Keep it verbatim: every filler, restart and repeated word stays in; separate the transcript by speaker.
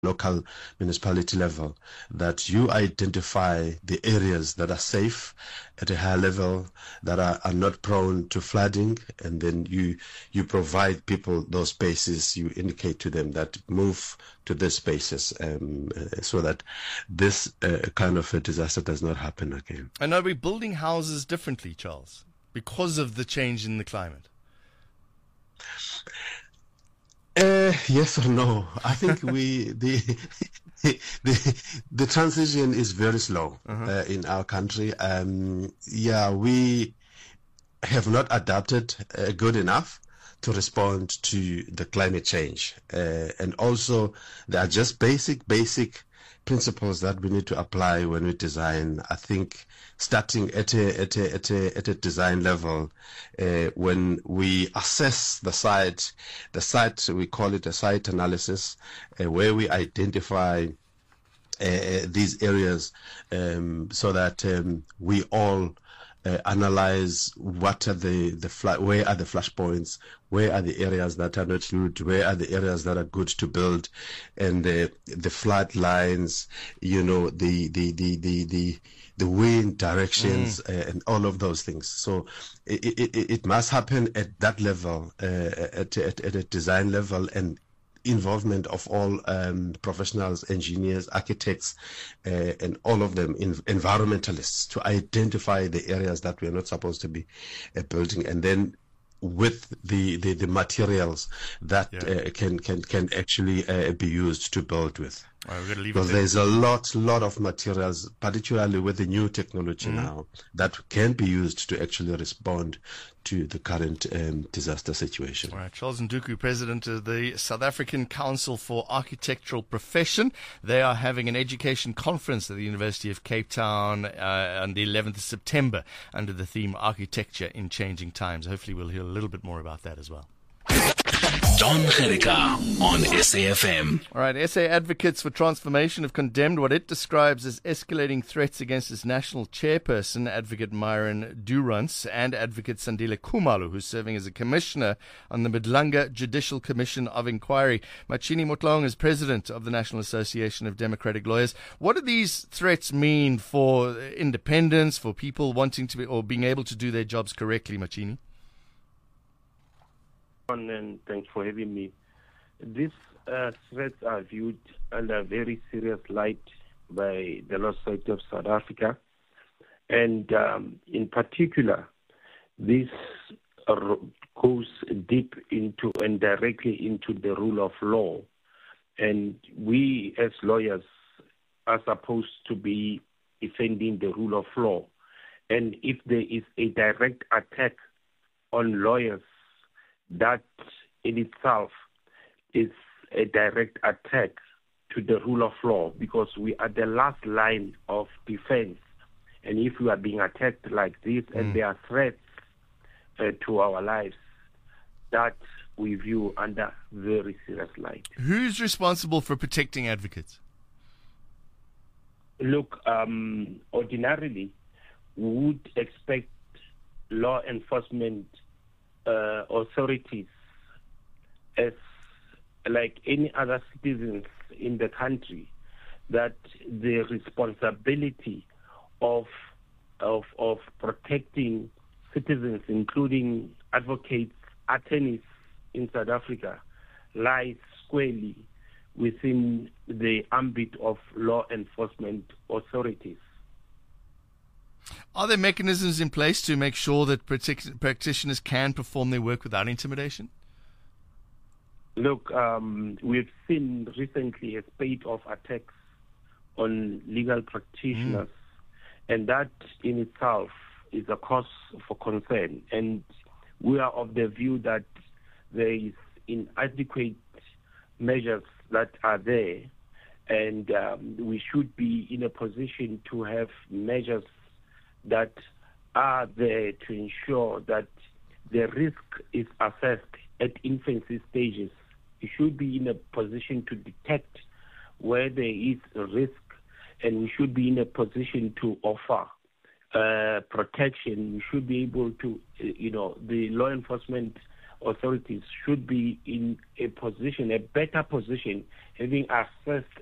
Speaker 1: local municipality level, that you identify the areas that are safe at a higher level, that are, are not prone to flooding, and then you you provide people those spaces. You indicate to them that move to these spaces, um, uh, so that this uh, kind of a disaster does not happen again.
Speaker 2: And are we building houses differently, Charles, because of the change in the climate?
Speaker 1: Uh, yes or no? I think we the the the transition is very slow uh-huh. uh, in our country. Um, yeah, we have not adapted uh, good enough to respond to the climate change, uh, and also there are just basic basic principles that we need to apply when we design. I think starting at a at a at a, at a design level, uh, when we assess the site, the site we call it a site analysis, uh, where we identify uh, these areas, um, so that um, we all Uh, analyze what are the the fla- where are the flashpoints, where are the areas that are not good, where are the areas that are good to build, and uh, the flood lines, you know, the the the the the, the wind directions, mm. uh, and all of those things. So it, it, it must happen at that level, uh, at, at at a design level, and involvement of all um, professionals, engineers, architects, uh, and all of them, in, environmentalists, to identify the areas that we are not supposed to be uh, building, and then with the, the, the materials that yeah. uh, can, can, can actually uh, be used to build with.
Speaker 2: All right, we're gonna leave
Speaker 1: because
Speaker 2: it there.
Speaker 1: There's a lot, lot of materials, particularly with the new technology mm-hmm. now, that can be used to actually respond to the current um, disaster situation.
Speaker 2: All right, Charles Nduku, President of the South African Council for Architectural Profession. They are having an education conference at the University of Cape Town uh, on the eleventh of September under the theme Architecture in Changing Times. Hopefully we'll hear a little bit more about that as well.
Speaker 3: Don Gericka on S A F M.
Speaker 2: All right, S A Advocates for Transformation have condemned what it describes as escalating threats against its national chairperson, Advocate Myron Durrance, and Advocate Sandile Khumalo, who's serving as a commissioner on the Madlanga Judicial Commission of Inquiry. Machini Motlong is president of the National Association of Democratic Lawyers. What do these threats mean for independence, for people wanting to be or being able to do their jobs correctly, Machini?
Speaker 4: And thanks for having me. These uh, threats are viewed under very serious light by the Law Society of South Africa, and um, in particular, this uh, goes deep into and directly into the rule of law. And we as lawyers are supposed to be defending the rule of law. And if there is a direct attack on lawyers, that in itself is a direct attack to the rule of law, because we are the last line of defense. And if we are being attacked like this mm. and there are threats uh, to our lives, that we view under very serious light.
Speaker 2: Who's responsible for protecting advocates?
Speaker 4: Look, um, ordinarily, we would expect law enforcement Uh, authorities, as like any other citizens in the country, that the responsibility of of of protecting citizens, including advocates, attorneys in South Africa, lies squarely within the ambit of law enforcement authorities.
Speaker 2: Are there mechanisms in place to make sure that partic- practitioners can perform their work without intimidation?
Speaker 4: Look, um, we've seen recently a spate of attacks on legal practitioners, mm. and that in itself is a cause for concern. And we are of the view that there is inadequate measures that are there, and um, we should be in a position to have measures that are there to ensure that the risk is assessed at infancy stages. You should be in a position to detect where there is a risk, and we should be in a position to offer uh, protection. We should be able to, you know, the law enforcement authorities should be in a position, a better position, having assessed